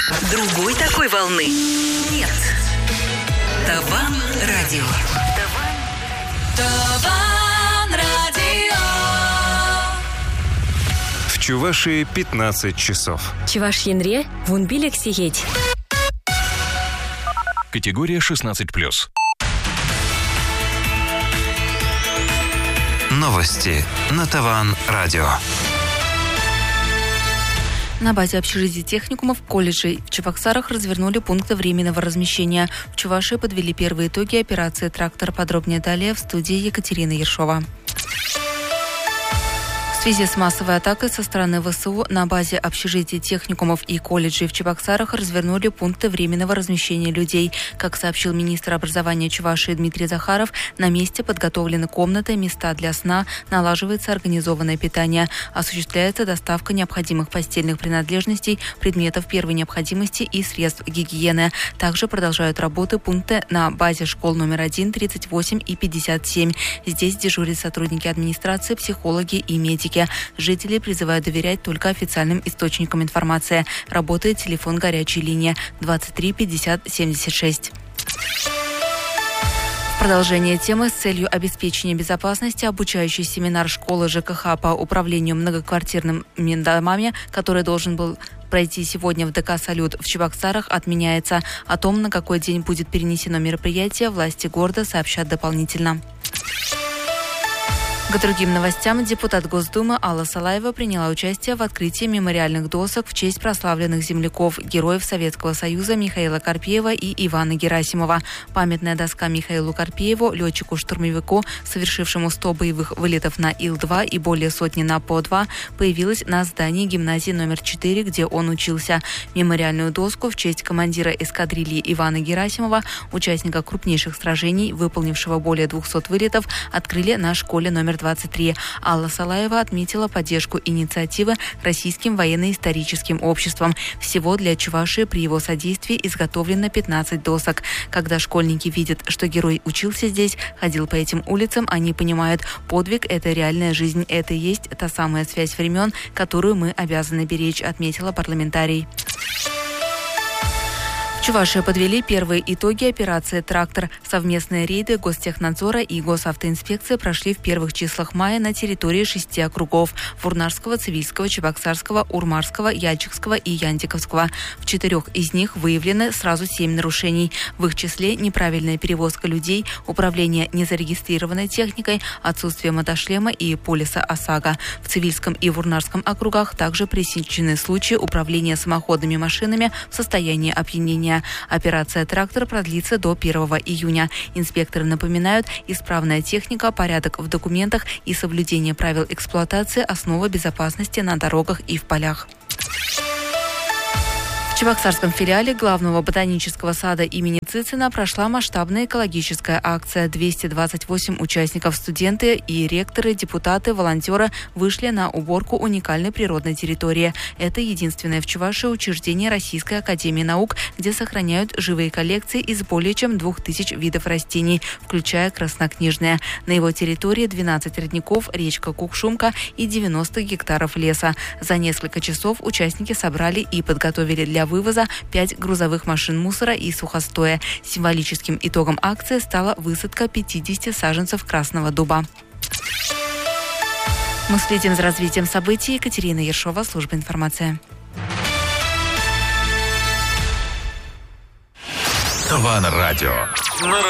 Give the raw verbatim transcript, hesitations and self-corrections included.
Другой такой волны нет. Таван радио. Таван радио. В Чувашии пятнадцать часов. Чувашьенре вунбилек сиеть. Категория шестнадцать плюс. Новости на Таван радио. На базе общежитий техникумов, колледжей в Чебоксарах развернули пункты временного размещения. В Чувашии подвели первые итоги операции «Трактор». Подробнее далее в студии Екатерина Ершова. В связи с массовой атакой со стороны ВСУ на базе общежитий техникумов и колледжей в Чебоксарах развернули пункты временного размещения людей. Как сообщил министр образования Чувашии Дмитрий Захаров, на месте подготовлены комнаты, места для сна, налаживается организованное питание, осуществляется доставка необходимых постельных принадлежностей, предметов первой необходимости и средств гигиены. Также продолжают работы пункты на базе школ номер один, тридцать восемь и пятьдесят семь. Здесь дежурят сотрудники администрации, психологи и медики. Жители призывают доверять только официальным источникам информации. Работает телефон горячей линии двадцать три пятьдесят семьдесят шесть. В продолжение темы с целью обеспечения безопасности обучающий семинар школы ЖКХ по управлению многоквартирными домами, который должен был пройти сегодня в ДК «Салют» в Чебоксарах, отменяется. О том, на какой день будет перенесено мероприятие, власти города сообщат дополнительно. К другим новостям. Депутат Госдумы Алла Салаева приняла участие в открытии мемориальных досок в честь прославленных земляков, героев Советского Союза Михаила Карпеева и Ивана Герасимова. Памятная доска Михаилу Карпееву, летчику-штурмовику, совершившему сто боевых вылетов на Ил два и более сотни на По два, появилась на здании гимназии номер четыре, где он учился. Мемориальную доску в честь командира эскадрильи Ивана Герасимова, участника крупнейших сражений, выполнившего более двухсот вылетов, открыли на школе номер двадцать три. Алла Салаева отметила поддержку инициативы Российским военно-историческим обществом. Всего для Чувашии при его содействии изготовлено пятнадцать досок. Когда школьники видят, что герой учился здесь, ходил по этим улицам, они понимают, подвиг – это реальная жизнь, это и есть та самая связь времен, которую мы обязаны беречь, отметила парламентарий. В Чувашии подвели первые итоги операции «Трактор». Совместные рейды Гостехнадзора и Госавтоинспекции прошли в первых числах мая на территории шести округов – Фурнарского, Цивильского, Чебоксарского, Урмарского, Яльчикского и Янтиковского. В четырех из них выявлены сразу семь нарушений. В их числе неправильная перевозка людей, управление незарегистрированной техникой, отсутствие мотошлема и полиса ОСАГО. В Цивильском и Фурнарском округах также пресечены случаи управления самоходными машинами в состоянии опьянения. Операция «Трактор» продлится до первого июня. Инспекторы напоминают, исправная техника, порядок в документах и соблюдение правил эксплуатации – основа безопасности на дорогах и в полях. В Чебоксарском филиале главного ботанического сада имени Цицина прошла масштабная экологическая акция. двести двадцать восемь участников, студенты и ректоры, депутаты, волонтеры вышли на уборку уникальной природной территории. Это единственное в Чувашии учреждение Российской академии наук, где сохраняют живые коллекции из более чем двух тысяч видов растений, включая краснокнижные. На его территории двенадцать родников, речка Кукшумка и девяносто гектаров леса. За несколько часов участники собрали и подготовили для вывоза пять грузовых машин мусора и сухостоя. Символическим итогом акции стала высадка пятидесяти саженцев красного дуба. Мы следим за развитием событий. Екатерина Ершова, служба информации. Таван радио.